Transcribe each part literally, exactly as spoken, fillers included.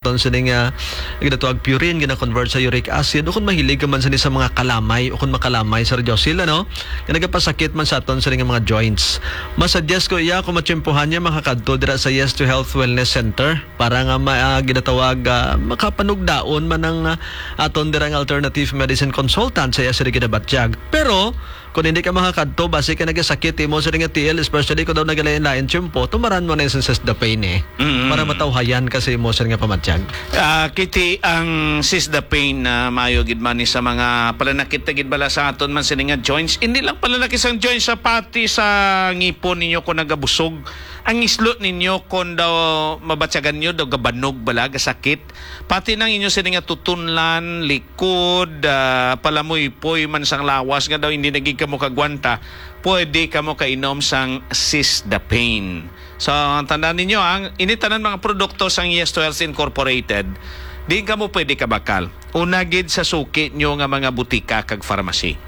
aton sining nga ginatuag purine gina-convert sa uric acid o kung mahilig ka man sa sa mga kalamay o kung makalamay Sir Josil ano nga nagapasakit man sa aton sining mga joints. Masuggest ko iya kung matsyempohan niya makakadto dira sa Yes to Health Wellness Center para nga ma, uh, ginatawag uh, makapanugdaon man ang uh, aton dira nga alternative medicine consultant sa iya sa Ginabatjag. Pero kung hindi ka makakadto base ka nagasakit imo sa nga T L especially kung daw nagalain-lain tiyempo tumaran mo na yung the pain eh mm-hmm. para matawhayan kasi imo sa nga pamatjag. Uh, kiti ang sis the pain na uh, maayo gid man ni sa mga palanakit gid bala sa aton man sini nga joints. Hindi lang palanakit sang joints sa pati sa ngipon ninyo kung nagabusog. Ang islot ninyo kung daw mabatsagan nyo daw gabanog bala gasakit. Pati nang inyo sini nga tutunlan, likod, uh, palamoy-poy man sang lawas nga daw hindi nagig kamo kagwanta, pwede kamo kainom sang sis the pain. So, tandaan ninyo, ang initanan mga produkto sang Yes to Health Incorporated, di ka mo pwede kabakal. Unagid sa suki nyo nga mga butika kag pharmacy.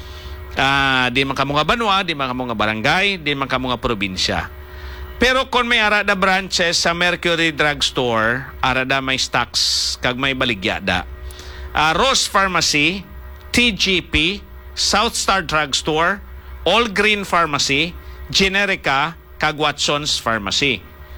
Uh, di man kamo nga banwa, di man kamo nga barangay, di man kamo nga probinsya. Pero kung may arada branches sa Mercury Drugstore, arada may stocks kag may baligyada. Uh, Rose Pharmacy, T G P, South Star Drugstore, All Green Pharmacy, Generica, kag Watson's Pharmacy.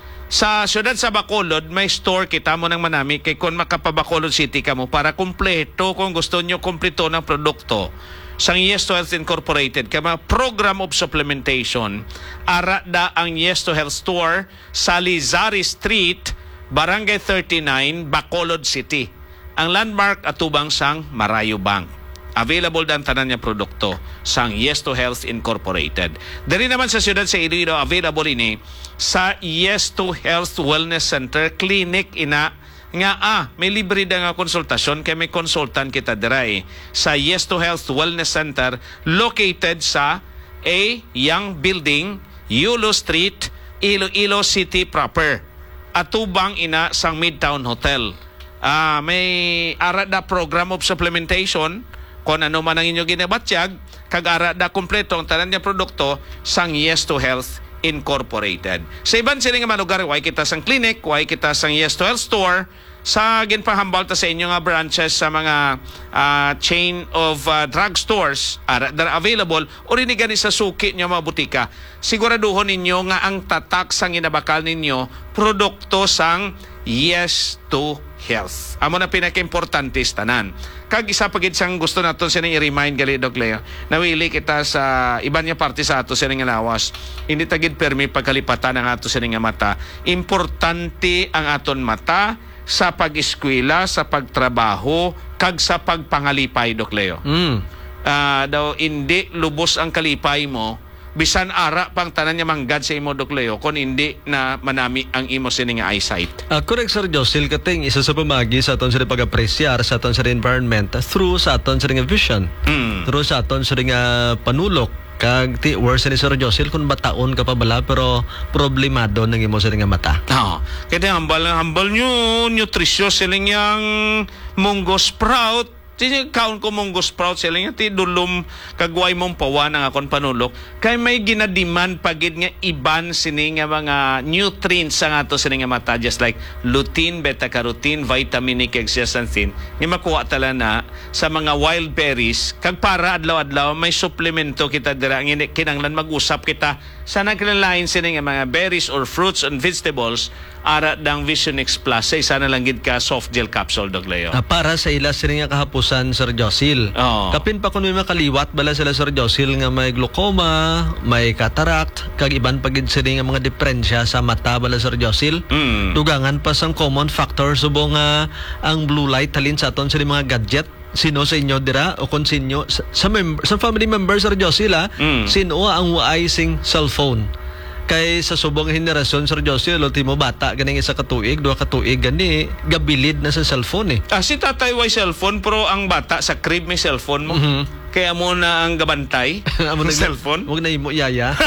Sa siyudad sa Bacolod, may store kita mo ng manami kay kung makapabacolod City ka mo para kumpleto kung gusto nyo kumpleto ng produkto. Sang Yes to Health Incorporated, kaya program of supplementation, ara da ang Yes to Health Store sa Lizari Street, Barangay thirty-nine, Bacolod City. Ang landmark atubang sang Marayo Bank. Available dan tanan niya produkto sang Yes to Health Incorporated. Dari naman sa siyudad sa Iloilo, available ini sa Yes to Health Wellness Center Clinic ina nga ah, may libre da nga konsultasyon kay may consultant kita diray sa Yes to Health Wellness Center located sa A Young Building, Yulo Street, Iloilo City proper. Atubang ina sang Midtown Hotel. Ah, may ara da program of supplementation kung ano man ang inyo ginabatsyag, kag-ara da kompleto ang tanan niya produkto sang Yes to Health Incorporated. Sa iban sila nga malugar, way kita sang clinic, way kita sang Yes to Health Store, sa ginpahambal ta sa inyo nga branches sa mga uh, chain of uh, drugstores ara that are available o rin gani sa suki nyo mga butika. Siguraduhon ninyo nga ang tatak sang inabakal ninyo produkto sang Yes to Health. Amo na pinaka-importante tanan. Kag isa pagid sang gusto naton sining i-remind gali Doc Leo. Nawili kita sa iban nga parte sa ato sining lawas. Hindi tagid permi pagkalipatan ang ato sining mata. Importante ang aton mata sa pag-eskwela, sa pagtrabaho, kag sa pagpangalipay, Doc Leo. Mm. Uh, daw hindi lubos ang kalipay mo, bisan ara pang tanan niya manggad sa imo, Doc Leo, kung hindi na manami ang imo sining eyesight. Uh, correct, Sir Josil, kating isa sa pamagi sa aton sa pag-apresyar sa aton sa environment through sa aton sa vision, mm. through sa aton sa panulok. Kag ti worse ni Sir Josil kung bataon ka pa bala pero problemado nang imo sa nga mata. Oo. Kaya hambal hambal nyo nutrisyo siling yang munggo sprout. Ti kaon ko munggo sprout siling ti dulom kagway mong pawa ng akon panulok. Kay may ginadiman pagid nga iban sini nga mga nutrients sa ato sini nga mata just like lutein, beta-carotene, vitamin E, kag zeaxanthin. Nga makuha tala na sa mga wild berries kag para adlaw-adlaw may suplemento kita dira kinanglan mag-usap kita sa nagkalain sini nga mga berries or fruits and vegetables ara dang Vision X Plus sa isa na lang gid ka soft gel capsule, Doc Leo. Ah, para sa ila sini nga kahapusan, Sir Josil. Oh. Kapin pa kun may makaliwat bala sila, Sir Josil, nga may glaucoma, may cataract, kag iban pagid sini nga mga diferensya sa mata bala, Sir Josil. Mm. Dugangan pa sang common factor subong nga ang blue light halin sa aton sa mga gadget. Sino sa inyo dira o kung sinyo sa, sa, member, sa family member, Sir Josil, ha? Mm. Sino ang waay sing cellphone? Kay sa subong henerasyon, Sir Josil, ultimo bata ganing isa katuig, dua katuig gani gabilid na sa cellphone eh. Ah, si tatay way cellphone pero ang bata sa crib may cellphone mo. Mm-hmm. Kaya mo na ang gabantay ng cellphone. Huwag na imo yaya.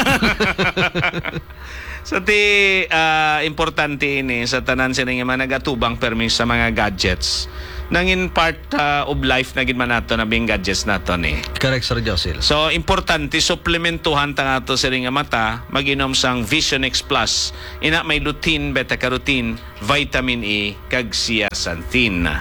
So ti uh, importante ini sa tanan sila nga mga nagatubang permis sa mga gadgets. nangin part uh, of life na gid man nato na bing gadgets nato ni. Correct, Sir Josil. So importante supplementuhan ta nga to sa nga mata, mag-inom sang Vision X Plus. Ina may lutein, beta-carotene, vitamin E kag zeaxanthin.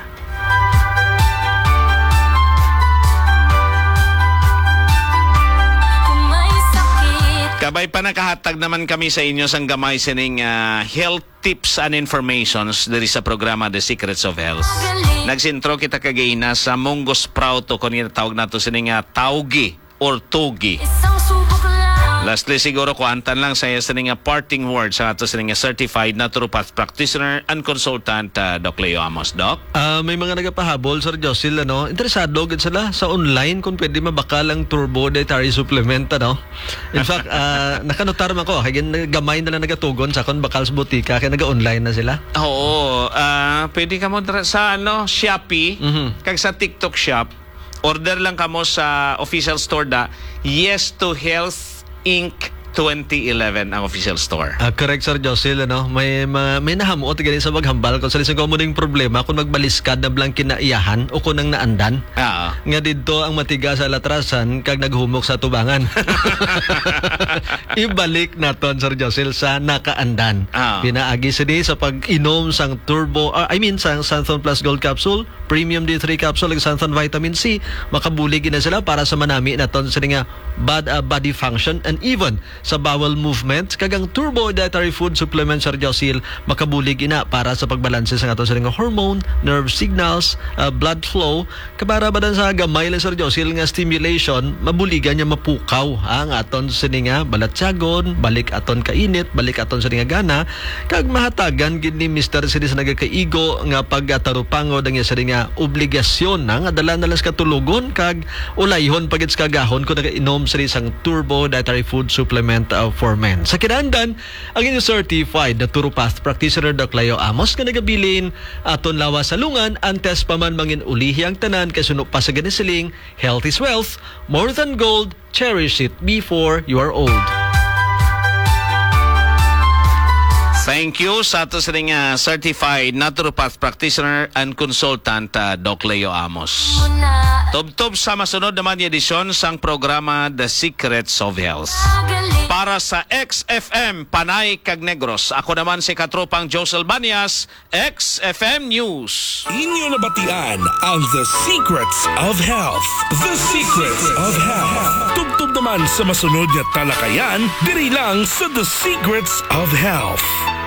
Kabay pa nakahatag naman kami sa inyo sang gamay sining uh, health tips and informations diri sa programa The Secrets of Health. Nagsintro kita kagayna sa Mungo Sprout o kung tawag nato sining uh, taugi or togi. Lastly, siguro kuantan lang sa sa nga parting words sa ato sa nga certified naturopath practitioner and consultant uh, Doc Leo Amos. Doc? Ah, may mga nagapahabol, Sir Josil, ano? Interesado gid sila sa online kung pwede mabakal ang turbo dietary supplement, ano? In fact, ah, nakanotar man ko, kaya gamay na lang nagatugon sa kon bakal sa butika, kaya naga-online na sila. Oo, ah, pwede ka mo dra- sa ano, Shopee, Mhm. kag sa TikTok shop, order lang kamo sa official store da Yes to Health Incorporated twenty eleven ang official store. Ah, correct, Sir Josil, ano? May ma, may nahamuot gani sa maghambal kung sa lisang komoding problema kung magbaliskad na blang kinaiyahan o kung nang naandan. Oo. Nga dito ang matigas sa latrasan kag naghumok sa tubangan. Ibalik naton, Sir Josil, sa nakaandan. Ah. Pinaagi sini sa pag-inom sang turbo, uh, I mean sang Santhon Plus Gold Capsule, Premium D three Capsule, ug Santhon Vitamin C. Makabulig na sila para sa manami naton sa nga bad, uh, body function and even sa bowel movement. Kagang turbo dietary food supplement, Sir Josil, makabulig ina para sa pagbalanse sa aton sa nga hormone, nerve signals, uh, blood flow. Kabara ba dan sa gamay lang, Sir Josil, nga stimulation, mabuligan niya mapukaw ang aton sa nga balatsagon, balik aton kainit, balik aton sa nga gana, kag mahatagan gid ni Mister Sini sa nagakaigo nga pagtarupangod ang sa nga obligasyon na nga dala na lang sa katulugon kag ulayhon pagit sa kagahon kung nagainom sa isang turbo dietary food supplement uh, for men. Sa kinahanglan, ang inyong certified na Turopath practitioner Doc Leo Amos nga nagabilin aton lawas sa lungan antes pa man mangin ulihi ang tanan kay suno pa sa ginisiling health is wealth, more than gold, cherish it before you are old. Thank you sa ato sa nga certified naturopath practitioner and consultant uh, Doc Leo Amos. Tubtob sa masunod naman yung edisyon sang programa The Secrets of Health. Para sa X F M Panay kag Negros, ako naman si katropang Josel Banias, X F M News. Inyo nabatian ang The Secrets of Health. The Secrets of Health. Tubtob naman sa masunod nga talakayan, diri lang sa The Secrets of Health.